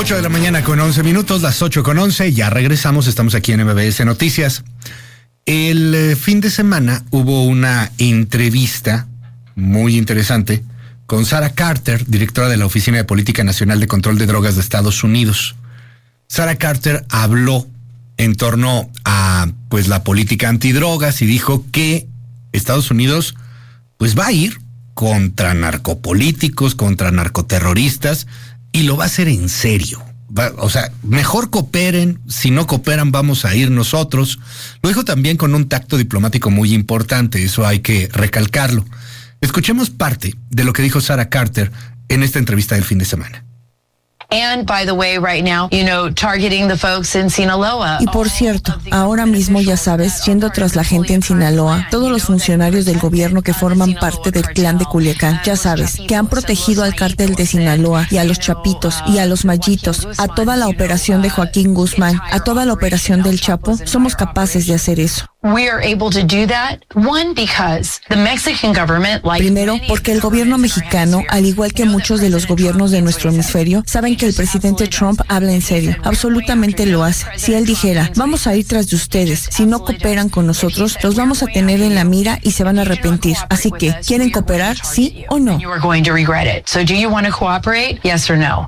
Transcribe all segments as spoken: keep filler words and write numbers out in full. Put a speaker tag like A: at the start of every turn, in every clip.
A: ocho de la mañana con once minutos, las ocho con once, ya regresamos, estamos aquí en M B S Noticias. El eh, fin de semana hubo una entrevista muy interesante con Sarah Carter, directora de la Oficina de Política Nacional de Control de Drogas de Estados Unidos. Sarah Carter habló en torno a pues la política antidrogas y dijo que Estados Unidos pues va a ir contra narcopolíticos, contra narcoterroristas, y lo va a hacer en serio. Va, o sea, mejor cooperen, si no cooperan vamos a ir nosotros. Lo dijo también con un tacto diplomático muy importante, eso hay que recalcarlo. Escuchemos parte de lo que dijo Sarah Carter en esta entrevista del fin de semana.
B: And by the way, right now, you know, targeting the folks in Sinaloa.
C: Y por cierto, ahora mismo ya sabes, yendo tras la gente en Sinaloa, todos los funcionarios del gobierno que forman parte del clan de Culiacán, ya sabes, que han protegido al cártel de Sinaloa y a los Chapitos y a los Mallitos, a toda la operación de Joaquín Guzmán, a toda la operación del Chapo, somos capaces de hacer eso.
B: We are able to do that. One, because the Mexican government, like
C: Primero, porque el gobierno mexicano, al igual que muchos de los gobiernos de nuestro hemisferio, saben que el presidente Trump habla en serio. Absolutamente lo hace. Si él dijera, vamos a ir tras de ustedes, si no cooperan con nosotros, los vamos a tener en la mira y se van a arrepentir. Así que, ¿quieren cooperar, sí o no?
B: You are going to regret it. So do you want to cooperate? Yes or no?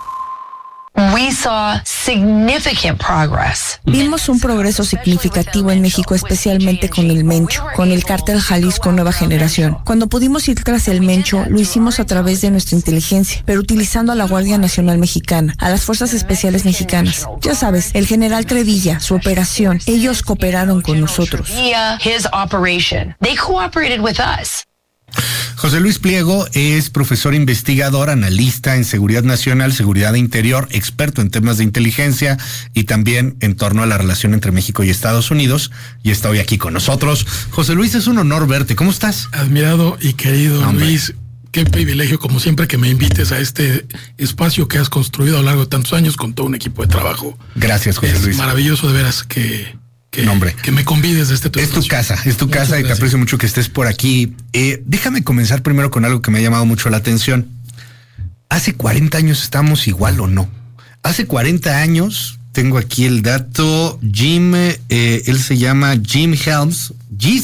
B: We saw significant progress.
C: Vimos un progreso significativo en México, especialmente con el Mencho, con el cártel Jalisco Nueva Generación. Cuando pudimos ir tras el Mencho, lo hicimos a través de nuestra inteligencia, pero utilizando a la Guardia Nacional Mexicana, a las Fuerzas Especiales Mexicanas. Ya sabes, el general Trevilla, su operación, ellos cooperaron con nosotros.
B: His operation. They cooperated with us.
A: José Luis Pliego es profesor investigador, analista en seguridad nacional, seguridad interior, experto en temas de inteligencia y también en torno a la relación entre México y Estados Unidos, y está hoy aquí con nosotros. José Luis, es un honor verte. ¿Cómo estás?
D: Admirado y querido
A: Hombre.
D: Luis, qué privilegio como siempre que me invites a este espacio que has construido a lo largo de tantos años con todo un equipo de trabajo.
A: Gracias, José
D: es
A: Luis.
D: Maravilloso de veras que... Que,
A: no, hombre.
D: que me convides de este tu
A: Es tu casa, es tu
D: Muchas
A: casa y te
D: gracias.
A: aprecio mucho que estés por aquí. Eh, déjame comenzar primero con algo que me ha llamado mucho la atención. ¿Hace cuarenta años estamos igual o no? Hace cuarenta años, tengo aquí el dato, Jim, eh, él se llama Jim Helms, G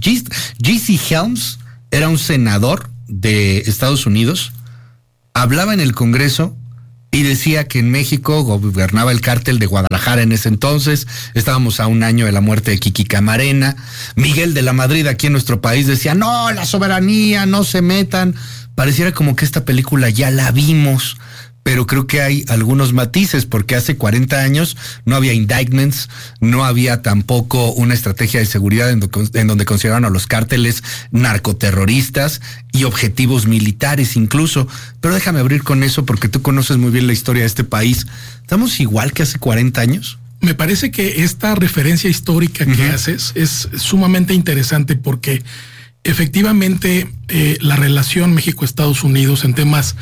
A: C Helms, era un senador de Estados Unidos, hablaba en el Congreso y decía que en México gobernaba el cártel de Guadalajara en ese entonces. Estábamos a un año de la muerte de Kiki Camarena. Miguel de la Madrid aquí en nuestro país decía, no, la soberanía, no se metan. Pareciera como que esta película ya la vimos, pero creo que hay algunos matices, porque hace cuarenta años no había indictments, no había tampoco una estrategia de seguridad en, do, en donde consideraban a los cárteles narcoterroristas y objetivos militares incluso. Pero déjame abrir con eso porque tú conoces muy bien la historia de este país. ¿Estamos igual que hace cuarenta años?
D: Me parece que esta referencia histórica que uh-huh. haces es sumamente interesante porque efectivamente eh, la relación México-Estados Unidos en temas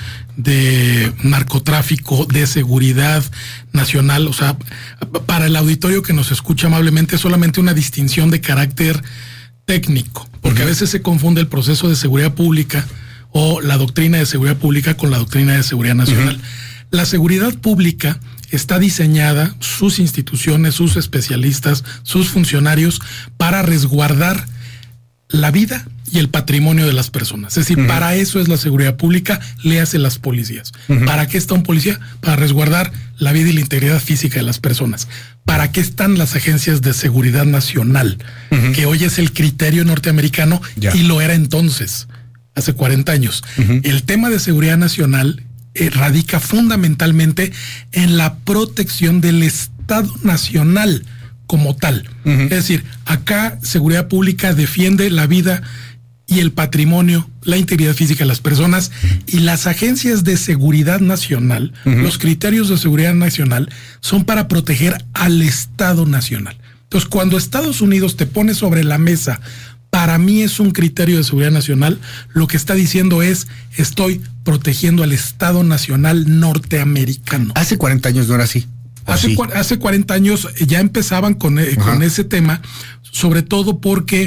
D: de narcotráfico, de seguridad nacional, o sea, para el auditorio que nos escucha amablemente, es solamente una distinción de carácter técnico, porque uh-huh. a veces se confunde el proceso de seguridad pública o la doctrina de seguridad pública con la doctrina de seguridad nacional. Uh-huh. La seguridad pública está diseñada, sus instituciones, sus especialistas, sus funcionarios, para resguardar la vida y el patrimonio de las personas. Es decir, uh-huh. para eso es la seguridad pública, le hace las policías. Uh-huh. ¿Para qué está un policía? Para resguardar la vida y la integridad física de las personas. ¿Para qué están las agencias de seguridad nacional? Uh-huh. Que hoy es el criterio norteamericano yeah. y lo era entonces, hace cuarenta años. Uh-huh. El tema de seguridad nacional eh, radica fundamentalmente en la protección del Estado nacional como tal. Uh-huh. Es decir, acá seguridad pública defiende la vida y el patrimonio, la integridad física de las personas, y las agencias de seguridad nacional, uh-huh. los criterios de seguridad nacional son para proteger al Estado nacional. Entonces, cuando Estados Unidos te pone sobre la mesa, para mí es un criterio de seguridad nacional, lo que está diciendo es, estoy protegiendo al Estado nacional norteamericano.
A: Hace cuarenta años no era así.
D: Hace,
A: sí.
D: hace cuarenta años ya empezaban con, eh, con ese tema, sobre todo porque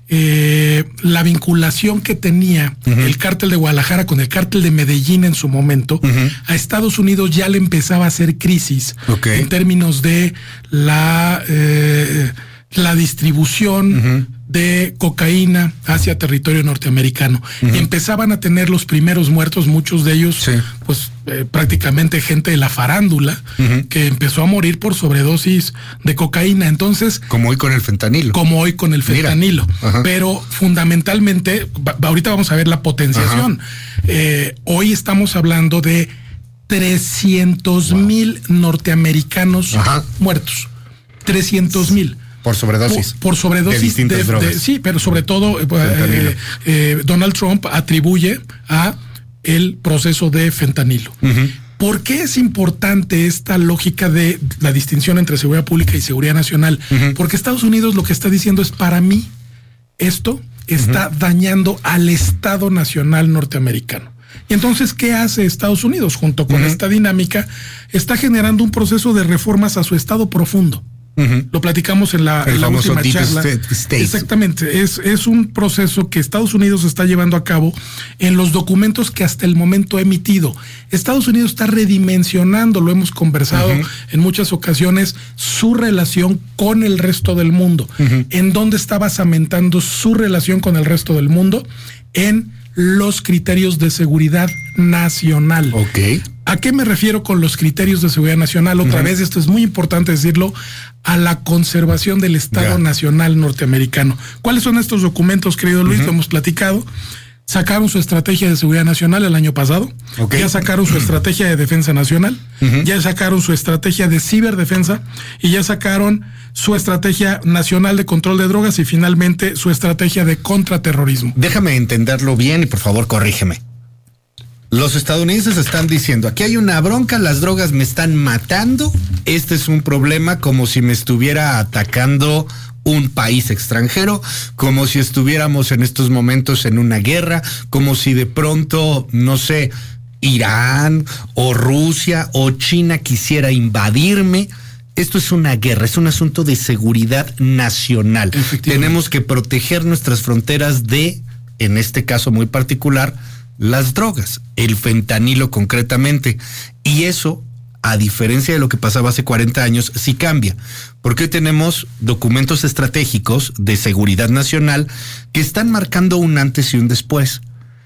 D: eh, la vinculación que tenía uh-huh. el cártel de Guadalajara con el cártel de Medellín en su momento, uh-huh. a Estados Unidos ya le empezaba a hacer crisis okay. en términos de la, eh, la distribución uh-huh. de cocaína hacia territorio norteamericano. Uh-huh. Y empezaban a tener los primeros muertos, muchos de ellos, sí. pues eh, prácticamente gente de la farándula, uh-huh. que empezó a morir por sobredosis de cocaína. Entonces,
A: como hoy con el fentanilo.
D: Como hoy con el fentanilo. Uh-huh. Pero fundamentalmente, va, ahorita vamos a ver la potenciación. Uh-huh. Eh, hoy estamos hablando de trescientos mil wow. norteamericanos uh-huh. muertos. trescientos mil.
A: Por sobredosis.
D: Por, por sobredosis.
A: De distintas de, drogas.
D: De, sí, pero sobre todo eh, eh, Donald Trump atribuye a el proceso de fentanilo. Uh-huh. ¿Por qué es importante esta lógica de la distinción entre seguridad pública y seguridad nacional? Uh-huh. Porque Estados Unidos lo que está diciendo es, para mí, esto está uh-huh. dañando al Estado Nacional norteamericano. Y entonces, ¿qué hace Estados Unidos? Junto con uh-huh. esta dinámica, está generando un proceso de reformas a su Estado profundo. Uh-huh. Lo platicamos en la, en la última charla. State. Exactamente, es, es un proceso que Estados Unidos está llevando a cabo en los documentos que hasta el momento ha emitido. Estados Unidos está redimensionando, lo hemos conversado uh-huh. en muchas ocasiones, su relación con el resto del mundo. Uh-huh. ¿En dónde está basamentando su relación con el resto del mundo? En los criterios de seguridad nacional.
A: Okay.
D: ¿A qué me refiero con los criterios de seguridad nacional? Otra uh-huh. vez, esto es muy importante decirlo, a la conservación del Estado yeah. Nacional norteamericano. ¿Cuáles son estos documentos, querido Luis? Uh-huh. Lo hemos platicado. Sacaron su estrategia de seguridad nacional el año pasado. Okay. Ya sacaron su estrategia de defensa nacional. Uh-huh. Ya sacaron su estrategia de ciberdefensa. Y ya sacaron su estrategia nacional de control de drogas y finalmente su estrategia de contraterrorismo.
A: Déjame entenderlo bien y por favor corrígeme. Los estadounidenses están diciendo, aquí hay una bronca, las drogas me están matando, este es un problema como si me estuviera atacando un país extranjero, como si estuviéramos en estos momentos en una guerra, como si de pronto, no sé, Irán o Rusia o China quisiera invadirme. Esto es una guerra, es un asunto de seguridad nacional. Tenemos que proteger nuestras fronteras de, en este caso muy particular, las drogas, el fentanilo concretamente. Y eso, a diferencia de lo que pasaba hace cuarenta años, sí cambia. Porque hoy tenemos documentos estratégicos de seguridad nacional que están marcando un antes y un después.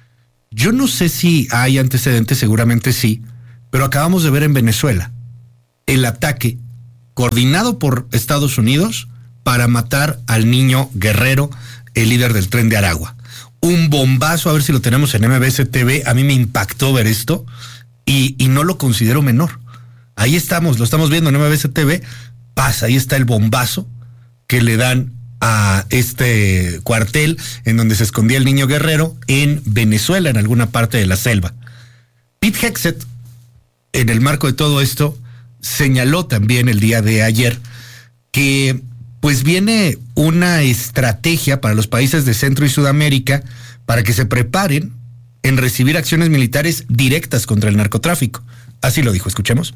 A: Yo no sé si hay antecedentes, seguramente sí, pero acabamos de ver en Venezuela el ataque coordinado por Estados Unidos para matar al niño Guerrero, el líder del Tren de Aragua. Un bombazo, a ver si lo tenemos en M B S T V. A mí me impactó ver esto y, y no lo considero menor. Ahí estamos, lo estamos viendo en M B S T V. Pasa, ahí está el bombazo que le dan a este cuartel en donde se escondía el niño Guerrero en Venezuela, en alguna parte de la selva. Pete Hegseth, en el marco de todo esto, señaló también el día de ayer que pues viene una estrategia para los países de Centro y Sudamérica para que se preparen en recibir acciones militares directas contra el narcotráfico. Así lo dijo, escuchemos.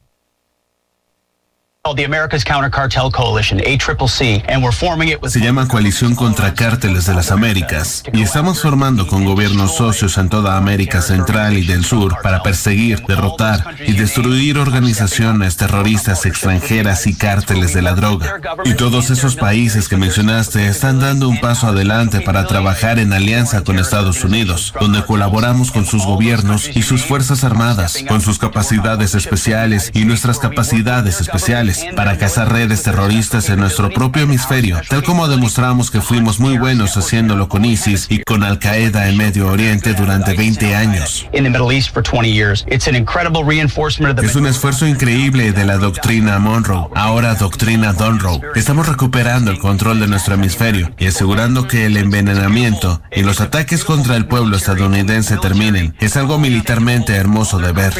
E: Se llama Coalición contra Cárteles de las Américas y estamos formando con gobiernos socios en toda América Central y del Sur para perseguir, derrotar y destruir organizaciones terroristas extranjeras y cárteles de la droga. Y todos esos países que mencionaste están dando un paso adelante para trabajar en alianza con Estados Unidos, donde colaboramos con sus gobiernos y sus fuerzas armadas, con sus capacidades especiales y nuestras capacidades especiales, para cazar redes terroristas en nuestro propio hemisferio, tal como demostramos que fuimos muy buenos haciéndolo con ISIS y con Al Qaeda en Medio Oriente durante veinte años. Es un esfuerzo increíble de la doctrina Monroe, ahora doctrina Dunroe. Estamos recuperando el control de nuestro hemisferio y asegurando que el envenenamiento y los ataques contra el pueblo estadounidense terminen. Es algo militarmente hermoso de ver.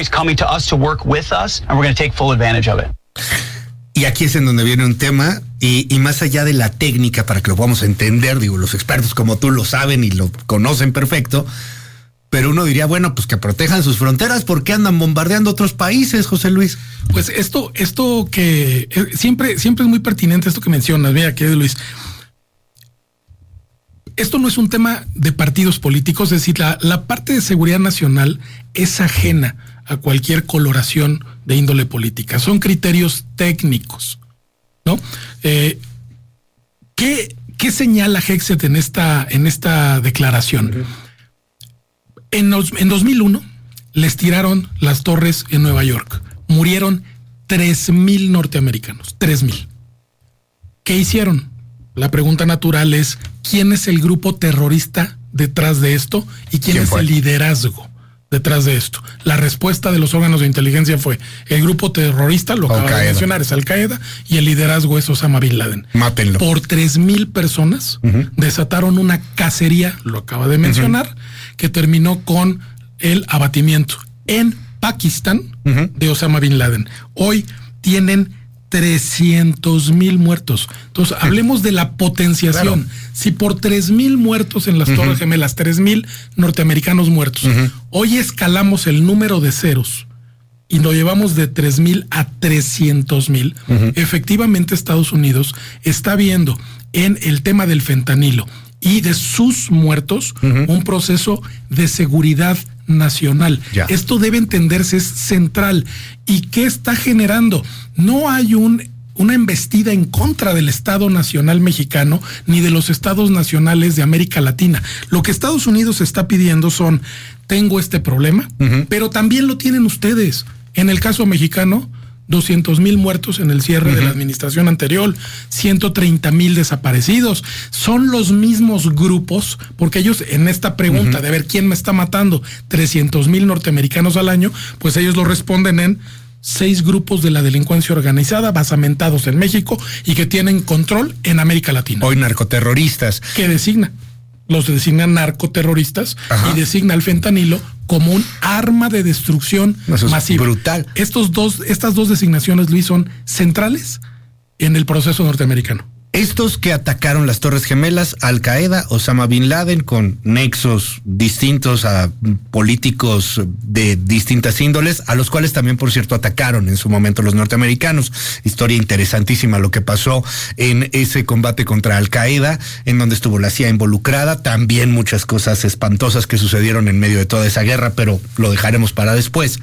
A: Y aquí es en donde viene un tema, y, y más allá de la técnica, para que lo podamos entender, digo, los expertos como tú lo saben y lo conocen perfecto, pero uno diría, bueno, pues que protejan sus fronteras, porque andan bombardeando otros países, José Luis.
D: Pues esto, esto que eh, siempre, siempre es muy pertinente esto que mencionas, mira, querido Luis. esto no es un tema de partidos políticos, es decir, la, la parte de seguridad nacional es ajena a cualquier coloración de índole política. Son criterios técnicos, ¿no? Eh, ¿qué, ¿Qué señala Hexet en esta, en esta declaración? Uh-huh. En, los, en dos mil uno les tiraron las torres en Nueva York. Murieron tres mil norteamericanos. tres mil. ¿Qué hicieron? La pregunta natural es, ¿quién es el grupo terrorista detrás de esto? ¿Y quién, ¿Quién es fue? el liderazgo detrás de esto? La respuesta de los órganos de inteligencia fue, el grupo terrorista, lo acaba de mencionar, es Al-Qaeda, y el liderazgo es Osama Bin Laden.
A: Mátenlo.
D: Por tres mil personas uh-huh. desataron una cacería, lo acaba de mencionar, uh-huh. que terminó con el abatimiento en Pakistán uh-huh. de Osama Bin Laden. Hoy tienen trescientos mil muertos. Entonces, hablemos de la potenciación. Claro. Si por tres mil muertos en las uh-huh. Torres Gemelas, tres mil norteamericanos muertos, uh-huh. hoy escalamos el número de ceros y lo llevamos de tres mil a trescientos mil, uh-huh. efectivamente Estados Unidos está viendo en el tema del fentanilo y de sus muertos uh-huh. un proceso de seguridad nacional. Ya. Esto debe entenderse, es central. ¿Y qué está generando? No hay un, una embestida en contra del Estado Nacional mexicano ni de los estados nacionales de América Latina. Lo que Estados Unidos está pidiendo son, tengo este problema, uh-huh. pero también lo tienen ustedes. En el caso mexicano, doscientos mil muertos en el cierre uh-huh. de la administración anterior, ciento treinta mil desaparecidos. Son los mismos grupos, porque ellos en esta pregunta uh-huh. de ver quién me está matando, trescientos mil norteamericanos al año, pues ellos lo responden en seis grupos de la delincuencia organizada basamentados en México y que tienen control en América Latina.
A: Hoy narcoterroristas.
D: ¿Qué designa? Los designan narcoterroristas Ajá. y designa el fentanilo como un arma de destrucción Eso es masiva.
A: Brutal.
D: Estos dos, estas dos designaciones, Luis, son centrales en el proceso norteamericano.
A: Estos que atacaron las Torres Gemelas, Al-Qaeda, Osama Bin Laden, con nexos distintos a políticos de distintas índoles, a los cuales también, por cierto, atacaron en su momento los norteamericanos. Historia interesantísima lo que pasó en ese combate contra Al-Qaeda, en donde estuvo la C I A involucrada, también muchas cosas espantosas que sucedieron en medio de toda esa guerra, pero lo dejaremos para después.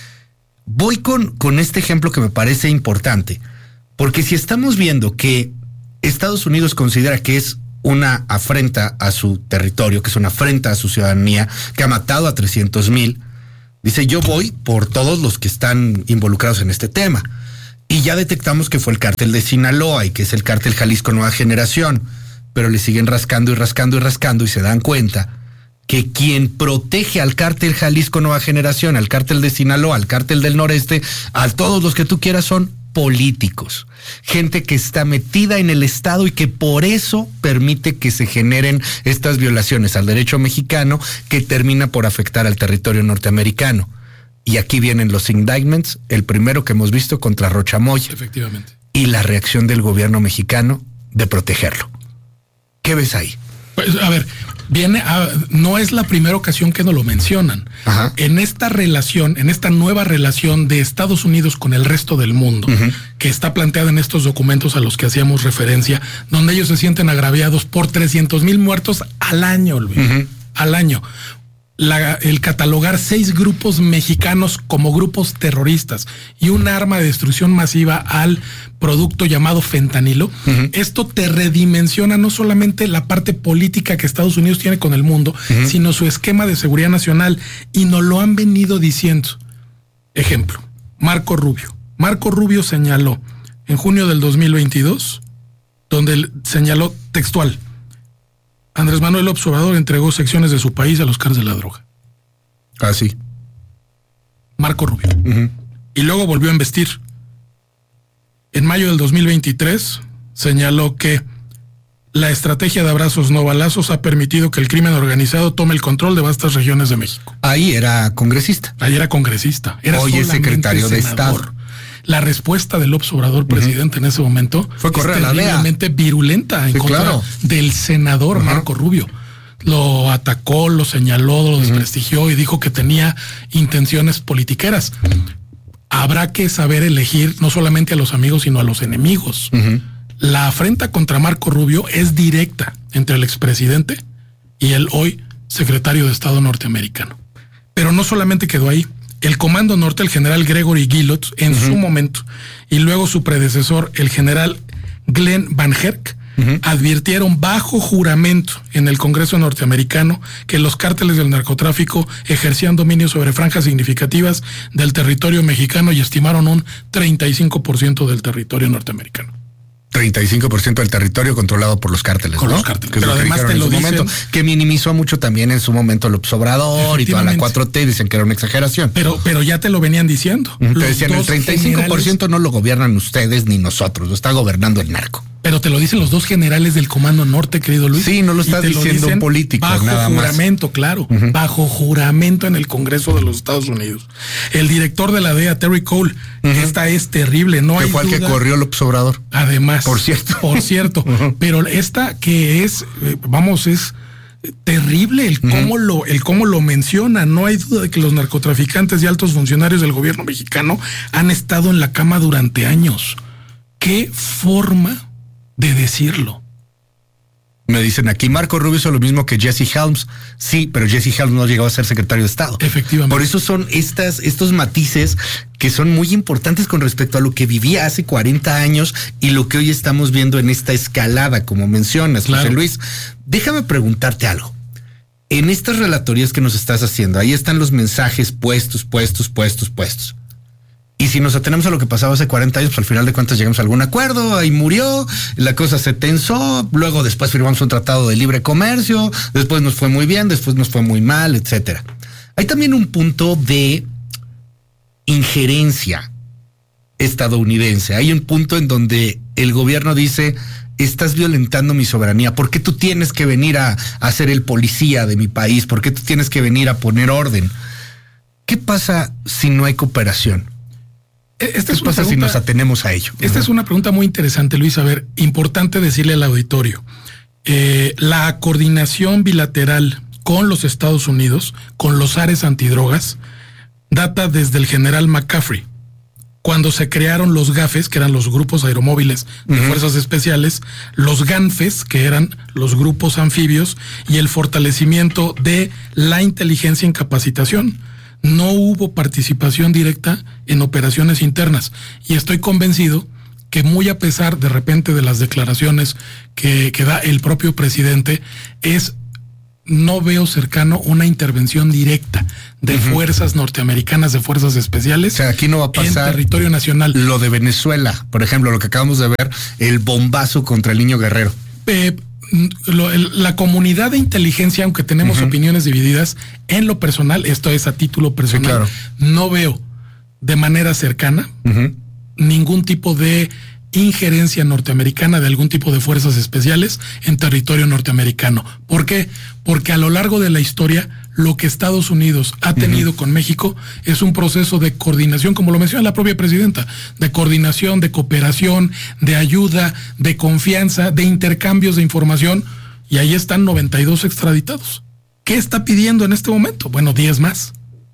A: Voy con, con este ejemplo que me parece importante, porque si estamos viendo que Estados Unidos considera que es una afrenta a su territorio, que es una afrenta a su ciudadanía, que ha matado a trescientos mil, dice, yo voy por todos los que están involucrados en este tema. Y ya detectamos que fue el cártel de Sinaloa y que es el cártel Jalisco Nueva Generación, pero le siguen rascando y rascando y rascando y se dan cuenta que quien protege al cártel Jalisco Nueva Generación, al cártel de Sinaloa, al cártel del Noreste, a todos los que tú quieras son políticos, gente que está metida en el Estado y que por eso permite que se generen estas violaciones al derecho mexicano que termina por afectar al territorio norteamericano. Y aquí vienen los indictments, el primero que hemos visto contra Rocha Moya.
D: Efectivamente.
A: Y la reacción del gobierno mexicano de protegerlo. ¿Qué ves ahí?
D: Pues, a ver, viene a, no es la primera ocasión que nos lo mencionan. Ajá. En esta relación, en esta nueva relación de Estados Unidos con el resto del mundo, uh-huh. que está planteada en estos documentos a los que hacíamos referencia, donde ellos se sienten agraviados por trescientos mil muertos al año, Luis, uh-huh. al año. La, el catalogar seis grupos mexicanos como grupos terroristas y un arma de destrucción masiva al producto llamado fentanilo, uh-huh. esto te redimensiona no solamente la parte política que Estados Unidos tiene con el mundo, uh-huh. sino su esquema de seguridad nacional, y nos lo han venido diciendo. Ejemplo, Marco Rubio. Marco Rubio señaló en junio del dos mil veintidós, donde señaló textual: Andrés Manuel López Obrador entregó secciones de su país a los cárteles de la droga.
A: Ah, sí.
D: Marco Rubio.
A: Uh-huh.
D: Y luego volvió a embestir. En mayo del dos mil veintitrés señaló que la estrategia de abrazos no balazos ha permitido que el crimen organizado tome el control de vastas regiones de México.
A: Ahí era congresista.
D: Ahí era congresista. Era
A: Hoy es secretario de
D: senador.
A: Estado.
D: La respuesta de López Obrador, presidente, uh-huh. en ese momento
A: fue correr a la D E A.
D: Terriblemente virulenta en
A: sí,
D: contra
A: claro.
D: del senador uh-huh. Marco Rubio. Lo atacó, lo señaló, lo uh-huh. desprestigió y dijo que tenía intenciones politiqueras. Habrá que saber elegir no solamente a los amigos, sino a los enemigos. Uh-huh. La afrenta contra Marco Rubio es directa entre el expresidente y el hoy secretario de Estado norteamericano. Pero no solamente quedó ahí. El Comando Norte, el general Gregory Guillots, en uh-huh. su momento, y luego su predecesor, el general Glenn Van Herk, uh-huh. advirtieron bajo juramento en el Congreso norteamericano que los cárteles del narcotráfico ejercían dominio sobre franjas significativas del territorio mexicano y estimaron un treinta y cinco por ciento del territorio norteamerino.
A: treinta y cinco por ciento del territorio controlado por los cárteles,
D: Con
A: ¿no?
D: los cárteles.
A: Que
D: Pero
A: es lo
D: además
A: que
D: te
A: en
D: lo
A: su
D: dicen,
A: momento, que minimizó mucho también en su momento López Obrador y toda la cuatro T, dicen que era una exageración.
D: Pero, pero ya te lo venían diciendo.
A: Uh-huh. Te decían, el treinta y cinco por ciento no lo gobiernan ustedes ni nosotros, lo está gobernando el narco.
D: Pero te lo dicen los dos generales del Comando Norte, querido Luis.
A: Sí, no lo está diciendo un político,
D: bajo
A: nada más.
D: juramento, claro, uh-huh. bajo juramento en el Congreso de los Estados Unidos. El director de la D E A, Terry Cole, uh-huh. esta es terrible, no
A: que
D: hay
A: fue
D: duda.
A: el que corrió López Obrador.
D: Además.
A: Por cierto.
D: Por cierto. Uh-huh. Pero esta que es, vamos, es terrible el uh-huh. cómo lo, el cómo lo menciona. No hay duda de que los narcotraficantes y altos funcionarios del gobierno mexicano han estado en la cama durante años. ¿Qué forma de decirlo?
A: Me dicen aquí, Marco Rubio hizo lo mismo que Jesse Helms. Sí, pero Jesse Helms no llegó a ser secretario de Estado.
D: Efectivamente.
A: Por eso son estas, estos matices que son muy importantes con respecto a lo que vivía hace cuarenta años y lo que hoy estamos viendo en esta escalada, como mencionas, claro. José Luis. Déjame preguntarte algo. En estas relatorías que nos estás haciendo, ahí están los mensajes puestos, puestos, puestos, puestos. Y si nos atenemos a lo que pasaba hace cuarenta años, pues al final de cuentas llegamos a algún acuerdo, ahí murió, la cosa se tensó, luego después firmamos un tratado de libre comercio, después nos fue muy bien, después nos fue muy mal, etcétera. Hay también un punto de injerencia estadounidense. Hay un punto en donde el gobierno dice, estás violentando mi soberanía. ¿Por qué tú tienes que venir a, a ser el policía de mi país? ¿Por qué tú tienes que venir a poner orden? ¿Qué pasa si no hay cooperación?
D: Esta
A: ¿Qué
D: es una
A: pasa
D: pregunta,
A: si nos atenemos a ello?
D: Esta uh-huh. es una pregunta muy interesante, Luis. A ver, importante decirle al auditorio. Eh, la coordinación bilateral con los Estados Unidos, con los ares antidrogas, data desde el general McCaffrey. Cuando se crearon los GAFES, que eran los grupos aeromóviles de uh-huh. fuerzas especiales, los GANFES, que eran los grupos anfibios, y el fortalecimiento de la inteligencia en capacitación. No hubo participación directa en operaciones internas y estoy convencido que muy a pesar de repente de las declaraciones que, que da el propio presidente, es no veo cercano una intervención directa de uh-huh. fuerzas norteamericanas, de fuerzas especiales.
A: O sea, aquí no va a pasar
D: en territorio nacional.
A: Lo de Venezuela, por ejemplo, lo que acabamos de ver, el bombazo contra el niño Guerrero.
D: Eh, Lo, el, la comunidad de inteligencia, aunque tenemos uh-huh. opiniones divididas, en lo personal, esto es a título personal, sí, claro. no veo de manera cercana uh-huh. ningún tipo de injerencia norteamericana de algún tipo de fuerzas especiales en territorio norteamericano. ¿Por qué? Porque a lo largo de la historia, lo que Estados Unidos ha tenido uh-huh. con México es un proceso de coordinación, como lo menciona la propia presidenta, de coordinación, de cooperación, de ayuda, de confianza, de intercambios de información, y ahí están noventa y dos extraditados. ¿Qué está pidiendo en este momento? Bueno, diez más.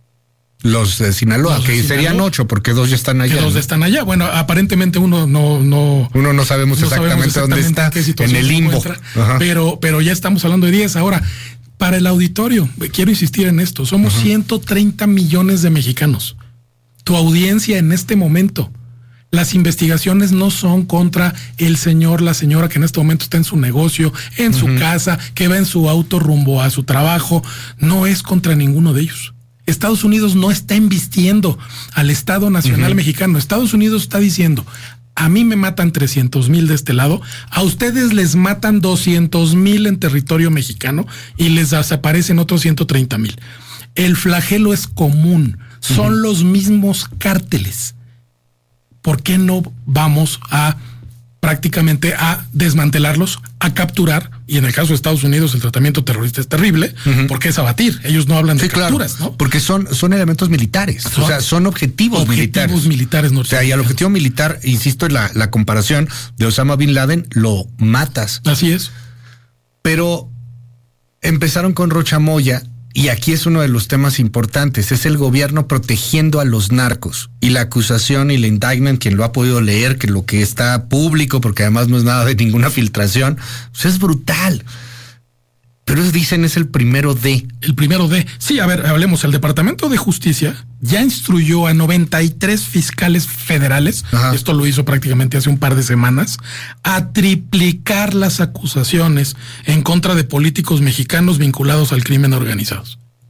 A: Los de Sinaloa,
D: Los
A: que
D: de
A: serían
D: Sinaloa,
A: ocho, porque dos ya están allá.
D: Que dos
A: ¿no?
D: están allá. Bueno, aparentemente uno no, no,
A: uno no sabemos, no exactamente, sabemos exactamente dónde está, en el limbo. Pero, pero ya estamos hablando de diez. Ahora, para el auditorio, quiero insistir en esto, somos uh-huh. ciento treinta millones de mexicanos. Tu audiencia en este momento. Las investigaciones no son contra el señor, la señora que en este momento está en su negocio, en uh-huh. su casa, que va en su auto rumbo a su trabajo. No es contra ninguno de ellos. Estados Unidos no está embistiendo al Estado Nacional uh-huh. mexicano. Estados Unidos está diciendo, a mí me matan trescientos mil de este lado, a ustedes les matan doscientos mil en territorio mexicano y les desaparecen otros ciento treinta mil. El flagelo es común, son uh-huh. los mismos cárteles. ¿Por qué no vamos a prácticamente a desmantelarlos, a capturar? Y en el caso de Estados Unidos el tratamiento terrorista es terrible, uh-huh. porque es abatir. Ellos no hablan de sí, capturas, claro, ¿no? Porque son, son elementos militares, son, o sea, son objetivos,
D: objetivos
A: militares.
D: militares
A: o sea, y al objetivo militar, insisto en la, la comparación de Osama Bin Laden, lo matas.
D: Así es.
A: Pero empezaron con Rocha Moya, y aquí es uno de los temas importantes, es el gobierno protegiendo a los narcos. Y la acusación y la indictment, quien lo ha podido leer, que lo que está público, porque además no es nada de ninguna filtración, pues es brutal. Pero dicen es el primero de.
D: El primero de. Sí, a ver, hablemos. El Departamento de Justicia ya instruyó a noventa y tres fiscales federales, Ajá. esto lo hizo prácticamente hace un par de semanas, a triplicar las acusaciones en contra de políticos mexicanos vinculados al crimen organizado.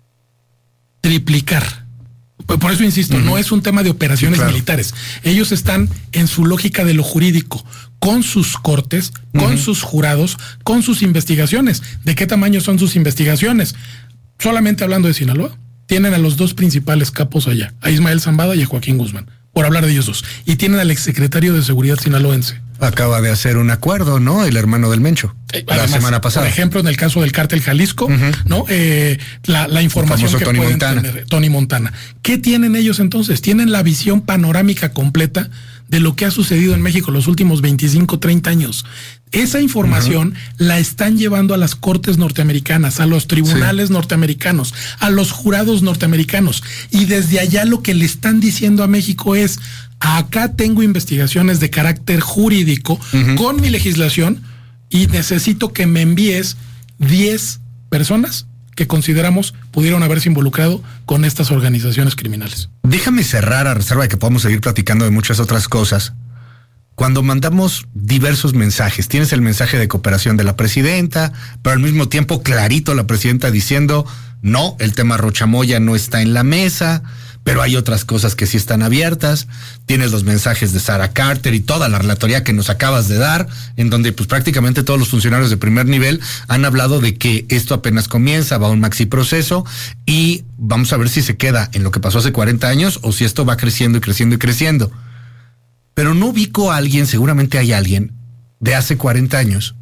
D: Triplicar. Por eso insisto, uh-huh. no es un tema de operaciones claro. militares. Ellos están en su lógica de lo jurídico, con sus cortes, con uh-huh. sus jurados, con sus investigaciones. ¿De qué tamaño son sus investigaciones? Solamente hablando de Sinaloa, tienen a los dos principales capos allá, a Ismael Zambada y a Joaquín Guzmán, por hablar de ellos dos. Y tienen al exsecretario de Seguridad sinaloense.
A: Acaba de hacer un acuerdo, ¿no? El hermano del Mencho. Eh, la además, semana pasada.
D: Por ejemplo, en el caso del cártel Jalisco, uh-huh. ¿no? Eh, la, la información que
A: Tony
D: pueden
A: Montana.
D: tener. Tony Montana. ¿Qué tienen ellos entonces? Tienen la visión panorámica completa de lo que ha sucedido en México los últimos veinticinco, treinta años. Esa información uh-huh. la están llevando a las cortes norteamericanas, a los tribunales sí. norteamericanos, a los jurados norteamericanos. Y desde allá lo que le están diciendo a México es: acá tengo investigaciones de carácter jurídico uh-huh. con mi legislación y necesito que me envíes diez personas que consideramos pudieron haberse involucrado con estas organizaciones criminales.
A: Déjame cerrar, a reserva de que podamos seguir platicando de muchas otras cosas. Cuando mandamos diversos mensajes, tienes el mensaje de cooperación de la presidenta, pero al mismo tiempo clarito la presidenta diciendo: no, el tema Rocha Moya no está en la mesa, pero hay otras cosas que sí están abiertas. Tienes los mensajes de Sara Carter y toda la relatoría que nos acabas de dar, en donde pues prácticamente todos los funcionarios de primer nivel han hablado de que esto apenas comienza, va a un maxi proceso y vamos a ver si se queda en lo que pasó hace cuarenta años o si esto va creciendo y creciendo y creciendo. Pero no ubico a alguien, seguramente hay alguien de hace cuarenta años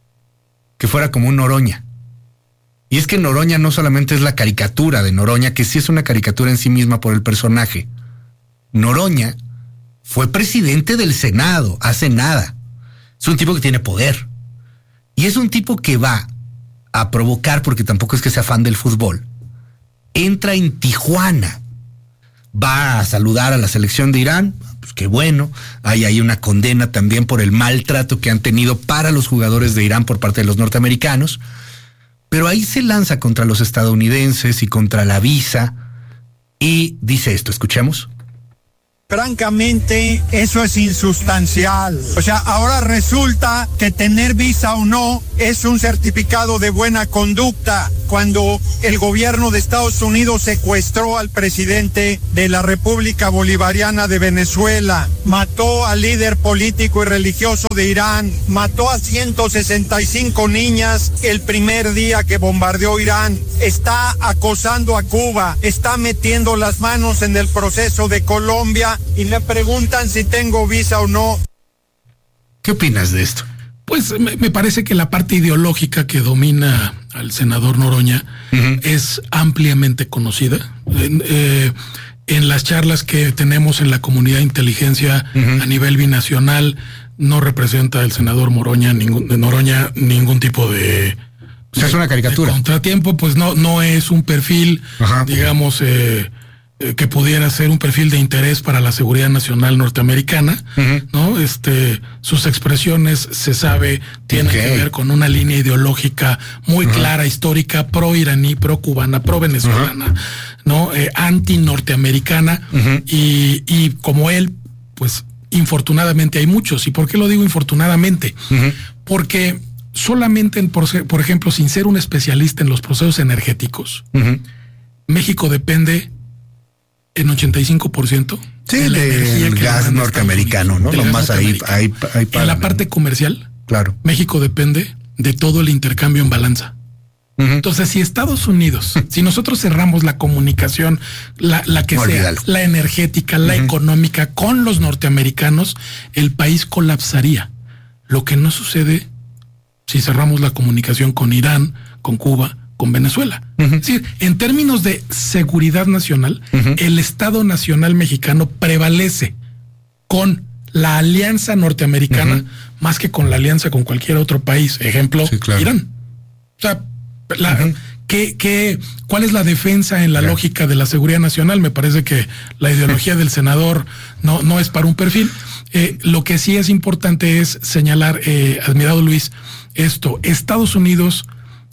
A: que fuera como un Noroña. Y es que Noroña no solamente es la caricatura de Noroña, que sí es una caricatura en sí misma por el personaje. Noroña fue presidente del Senado hace nada. Es un tipo que tiene poder. Y es un tipo que va a provocar, porque tampoco es que sea fan del fútbol. Entra en Tijuana. Va a saludar a la selección de Irán. Pues qué bueno. Ahí hay una condena también por el maltrato que han tenido para los jugadores de Irán por parte de los norteamericanos. Pero ahí se lanza contra los estadounidenses y contra la visa y dice esto, escuchemos.
F: Francamente, eso es insustancial. O sea, ahora resulta que tener visa o no es un certificado de buena conducta, cuando el gobierno de Estados Unidos secuestró al presidente de la República Bolivariana de Venezuela, mató al líder político y religioso de Irán, mató a ciento sesenta y cinco niñas el primer día que bombardeó Irán, está acosando a Cuba, está metiendo las manos en el proceso de Colombia y me preguntan si tengo visa o no.
A: ¿Qué opinas de esto?
D: Pues me, me parece que la parte ideológica que domina al senador Noroña uh-huh. es ampliamente conocida. En, eh, en las charlas que tenemos en la comunidad de inteligencia uh-huh. a nivel binacional, no representa el senador Moroña, ningún, de Noroña ningún tipo de...
A: O sea, es una caricatura.
D: Contratiempo, pues no, no es un perfil, uh-huh. digamos... Eh, que pudiera ser un perfil de interés para la seguridad nacional norteamericana, uh-huh. ¿no? Este, sus expresiones, se sabe, tienen okay. que ver con una línea ideológica muy uh-huh. clara, histórica, pro-iraní, pro-cubana, pro-venezolana, uh-huh. ¿no? Eh, anti-norteamericana, uh-huh. y, y como él, pues, infortunadamente hay muchos. ¿Y por qué lo digo infortunadamente? Uh-huh. Porque solamente, en, por, por ejemplo, sin ser un especialista en los procesos energéticos, uh-huh. México depende en ochenta y cinco por ciento
A: sí, de la de energía que gas norteamericano, ¿no? Lo más ahí, ahí, ahí
D: en la parte comercial,
A: claro.
D: México depende de todo el intercambio en balanza. Uh-huh. Entonces, si Estados Unidos, si nosotros cerramos la comunicación, la, la que Olvídalo. sea, la energética, la uh-huh. económica con los norteamericanos, el país colapsaría. Lo que no sucede si cerramos la comunicación con Irán, con Cuba, con Venezuela. Uh-huh. Es decir, en términos de seguridad nacional, uh-huh. el Estado Nacional mexicano prevalece con la alianza norteamericana uh-huh. más que con la alianza con cualquier otro país. Ejemplo, sí, claro. Irán. O sea, la, uh-huh. ¿qué, qué, ¿cuál es la defensa en la claro. lógica de la seguridad nacional? Me parece que la ideología del senador no, no es para un perfil. Eh, lo que sí es importante es señalar, eh, admirado Luis, esto, Estados Unidos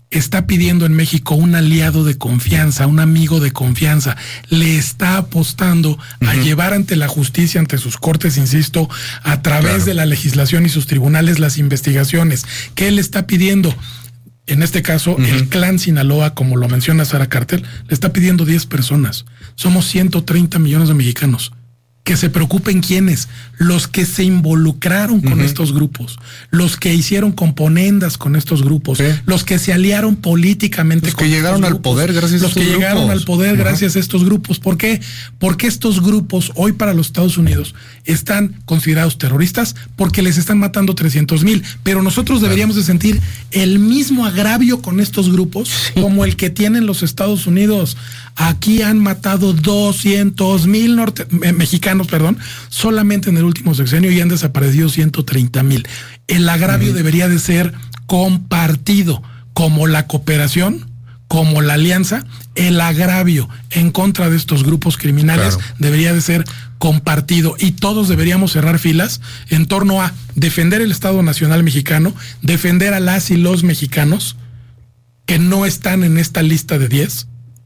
D: está pidiendo en México un aliado de confianza, un amigo de confianza, le está apostando uh-huh. a llevar ante la justicia, ante sus cortes, insisto, a través claro. de la legislación y sus tribunales las investigaciones. ¿Qué le está pidiendo? En este caso, uh-huh. el clan Sinaloa, como lo menciona Sara Cartel, le está pidiendo diez personas. Somos ciento treinta millones de mexicanos. Que se preocupen quiénes, los que se involucraron con uh-huh. estos grupos, los que hicieron componendas con estos grupos, ¿sí? los que se aliaron políticamente
A: los
D: con
A: que llegaron al
D: grupos,
A: poder gracias
D: los
A: a estos
D: que
A: grupos.
D: llegaron al poder
A: uh-huh.
D: gracias a estos grupos. ¿Por qué? Porque estos grupos hoy para los Estados Unidos están considerados terroristas porque les están matando trescientos mil, pero nosotros deberíamos claro. de sentir el mismo agravio con estos grupos sí. como el que tienen los Estados Unidos. Aquí han matado doscientos mil norte, eh, mexicanos, perdón, solamente en el último sexenio y han desaparecido ciento treinta mil. El agravio uh-huh. debería de ser compartido, como la cooperación, como la alianza. El agravio en contra de estos grupos criminales claro. debería de ser compartido y todos deberíamos cerrar filas en torno a defender el Estado Nacional mexicano, defender a las y los mexicanos que no están en esta lista de diez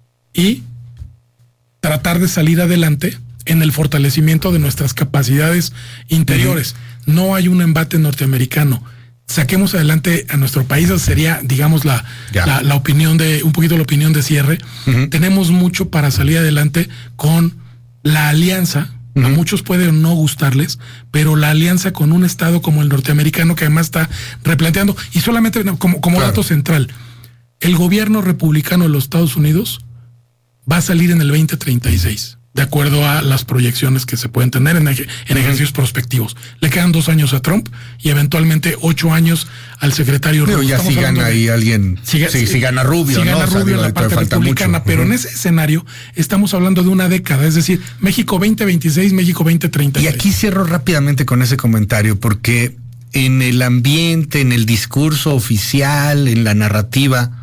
D: y tratar de salir adelante en el fortalecimiento de nuestras capacidades interiores. Uh-huh. No hay un embate norteamericano. Saquemos adelante a nuestro país. Esa sería, digamos, la, la, la opinión de, un poquito la opinión de cierre. Uh-huh. Tenemos mucho para salir adelante con la alianza. Uh-huh. A muchos puede no gustarles, pero la alianza con un estado como el norteamericano que además está replanteando, y solamente como, como claro. dato central, el gobierno republicano de los Estados Unidos va a salir en el veinte treinta y seis, de acuerdo a las proyecciones que se pueden tener en, ej- en ejercicios prospectivos. Le quedan dos años a Trump y eventualmente ocho años al secretario
A: Rubio. Ya si gana ahí de, alguien, si, si, si gana Rubio,
D: si
A: ¿no?
D: gana Rubio o sea, en la parte republicana, mucho. Pero uh-huh. en ese escenario estamos hablando de una década, es decir, México veinte veintiséis, México veinte treinta y seis.
A: Y aquí cierro rápidamente con ese comentario, porque en el ambiente, en el discurso oficial, en la narrativa,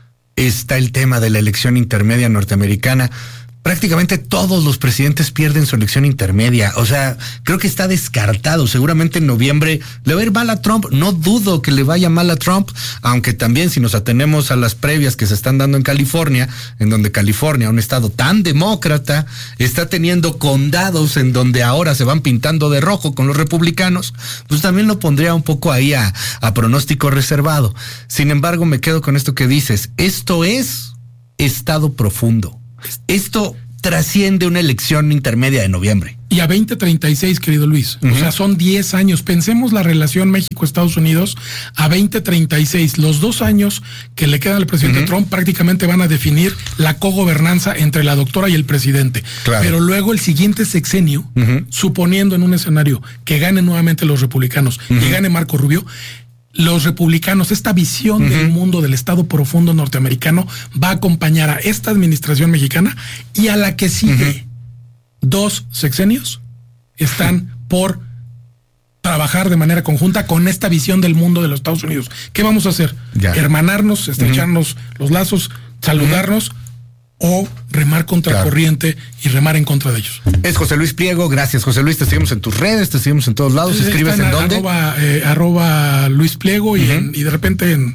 A: está el tema de la elección intermedia norteamericana. Prácticamente todos los presidentes pierden su elección intermedia. O sea, creo que está descartado. Seguramente en noviembre le va a ir mal a Trump. No dudo que le vaya mal a Trump, aunque también si nos atenemos a las previas que se están dando en California, en donde California, un estado tan demócrata, está teniendo condados en donde ahora se van pintando de rojo con los republicanos, pues también lo pondría un poco ahí a, a pronóstico reservado. Sin embargo, me quedo con esto que dices. Esto es estado profundo. Esto trasciende una elección intermedia de noviembre.
D: Y a veinte treinta y seis, querido Luis. Uh-huh. O sea, son diez años. Pensemos la relación México-Estados Unidos a veinte treinta y seis. Los dos años que le quedan al presidente uh-huh. Trump prácticamente van a definir la cogobernanza entre la doctora y el presidente. Claro. Pero luego el siguiente sexenio, uh-huh. suponiendo en un escenario que gane nuevamente los republicanos uh-huh. y gane Marco Rubio, los republicanos, esta visión uh-huh. del mundo del estado profundo norteamericano va a acompañar a esta administración mexicana y a la que sigue. Uh-huh. Dos sexenios están por trabajar de manera conjunta con esta visión del mundo de los Estados Unidos. ¿Qué vamos a hacer? Ya. Hermanarnos, estrecharnos uh-huh. los lazos, saludarnos uh-huh. o remar contra claro. corriente y remar en contra de ellos.
A: Es José Luis Pliego. Gracias, José Luis. Te seguimos en tus redes, te seguimos en todos lados. ¿Escribes en, en dónde?
D: Arroba, eh, arroba Luis Pliego y, uh-huh. en, y de repente en,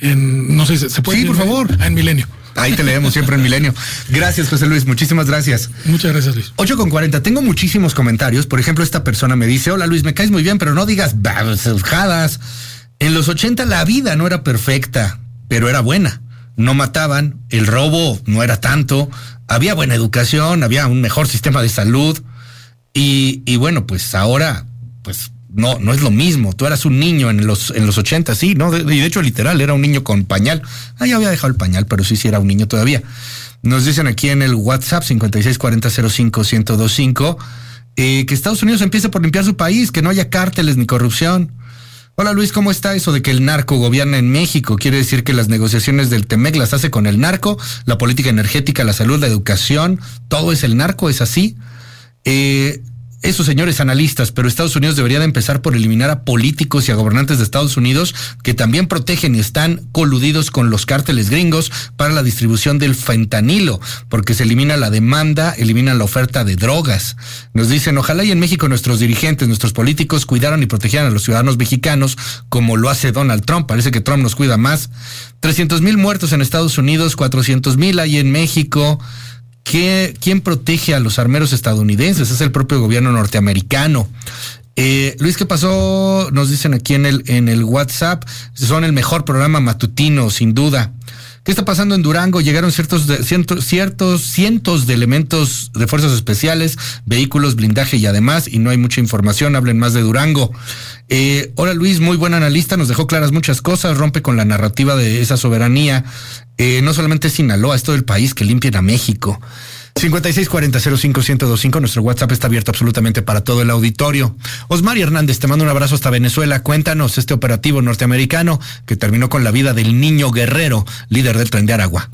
D: en no sé, ¿se, se puede?
A: Sí, por favor.
D: Ah, en Milenio.
A: Ahí te leemos siempre en Milenio. Gracias, José Luis. Muchísimas gracias.
D: Muchas gracias, Luis.
A: ocho con cuarenta. Tengo muchísimos comentarios. Por ejemplo, esta persona me dice: hola, Luis, me caes muy bien, pero no digas babosadas. En los ochenta la vida no era perfecta, pero era buena. No mataban, el robo no era tanto, había buena educación, había un mejor sistema de salud. Y, y bueno, pues ahora, pues no, no es lo mismo. Tú eras un niño en los, en los ochenta, sí, ¿no? De, de hecho, literal, era un niño con pañal. Ah, ya había dejado el pañal, pero sí, sí era un niño todavía. Nos dicen aquí en el WhatsApp cincuenta y seis cuarenta cero cinco ciento veinticinco eh, que Estados Unidos empiece por limpiar su país, que no haya cárteles ni corrupción. Hola Luis, ¿cómo está eso de que el narco gobierna en México? ¿Quiere decir que las negociaciones del Temec las hace con el narco? La política energética, la salud, la educación, ¿todo es el narco? ¿Es así? Eh, esos señores analistas, pero Estados Unidos debería de empezar por eliminar a políticos y a gobernantes de Estados Unidos que también protegen y están coludidos con los cárteles gringos para la distribución del fentanilo, porque se elimina la demanda, eliminan la oferta de drogas. Nos dicen, ojalá y en México nuestros dirigentes, nuestros políticos cuidaran y protegieran a los ciudadanos mexicanos como lo hace Donald Trump. Parece que Trump nos cuida más. trescientos mil muertos en Estados Unidos, cuatrocientos mil hay en México. ¿Qué, ¿Quién protege a los armeros estadounidenses? Es el propio gobierno norteamericano. Eh, Luis, ¿qué pasó? Nos dicen aquí en el, en el WhatsApp. Son el mejor programa matutino, sin duda. ¿Qué está pasando en Durango? Llegaron ciertos, de, cientos, ciertos cientos de elementos de fuerzas especiales, vehículos, blindaje y además, y no hay mucha información, hablen más de Durango. Eh, hola Luis, muy buen analista, nos dejó claras muchas cosas, rompe con la narrativa de esa soberanía. Eh, no solamente Sinaloa, es todo el país que limpien a México. cincuenta y seis cuarenta cero cinco ciento veinticinco, nuestro WhatsApp está abierto absolutamente para todo el auditorio. Osmar Hernández, te mando un abrazo hasta Venezuela. Cuéntanos este operativo norteamericano que terminó con la vida del niño Guerrero, líder del Tren de Aragua.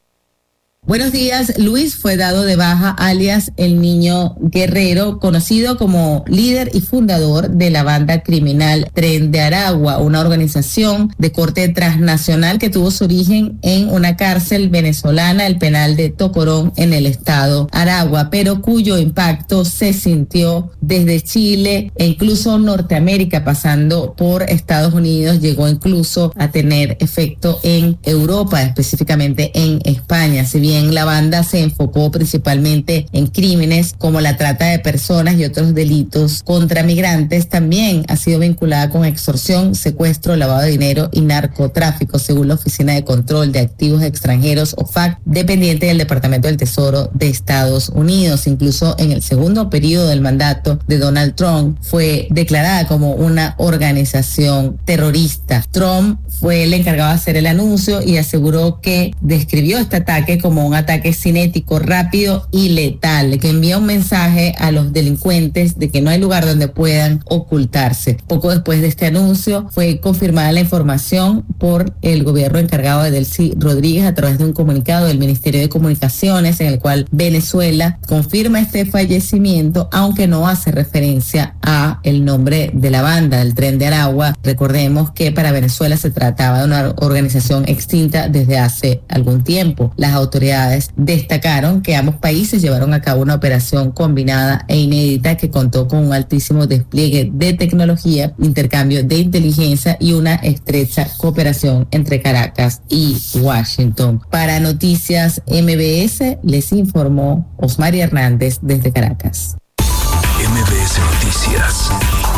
G: Buenos días, Luis fue dado de baja alias el Niño Guerrero, conocido como líder y fundador de la banda criminal Tren de Aragua, una organización de corte transnacional que tuvo su origen en una cárcel venezolana, el penal de Tocorón en el estado Aragua, pero cuyo impacto se sintió desde Chile e incluso Norteamérica, pasando por Estados Unidos, llegó incluso a tener efecto en Europa, específicamente en España. Si bien la banda se enfocó principalmente en crímenes como la trata de personas y otros delitos contra migrantes, también ha sido vinculada con extorsión, secuestro, lavado de dinero y narcotráfico, según la Oficina de Control de Activos Extranjeros, O F A C, dependiente del Departamento del Tesoro de Estados Unidos. Incluso en el segundo periodo del mandato de Donald Trump fue declarada como una organización terrorista. Trump fue el encargado de hacer el anuncio y aseguró que describió este ataque como un ataque cinético, rápido y letal, que envía un mensaje a los delincuentes de que no hay lugar donde puedan ocultarse. Poco después de este anuncio fue confirmada la información por el gobierno encargado de Delcy Rodríguez a través de un comunicado del Ministerio de Comunicaciones, en el cual Venezuela confirma este fallecimiento, aunque no hace referencia a el nombre de la banda del Tren de Aragua. Recordemos que para Venezuela se trataba de una organización extinta desde hace algún tiempo. Las autoridades destacaron que ambos países llevaron a cabo una operación combinada e inédita que contó con un altísimo despliegue de tecnología, intercambio de inteligencia y una estrecha cooperación entre Caracas y Washington. Para Noticias M B S les informó Osmar Hernández desde Caracas.
H: M B S Noticias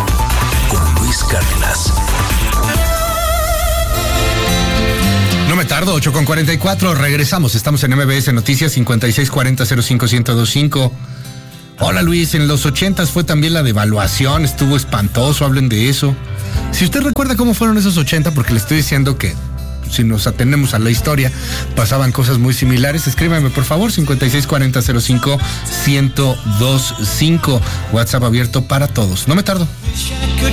H: con Luis Cárdenas.
A: No me tardo, ocho con cuarenta y cuatro, regresamos, estamos en M B S Noticias cincuenta y seis cuarenta cero cinco ciento veinticinco. Hola Luis, en los ochentas fue también la devaluación, estuvo espantoso, hablen de eso. Si usted recuerda cómo fueron esos ochenta, porque le estoy diciendo que si nos atenemos a la historia, pasaban cosas muy similares, escríbame por favor, cincuenta y seis cuarenta cero cinco ciento veinticinco, WhatsApp abierto para todos. No me tardo.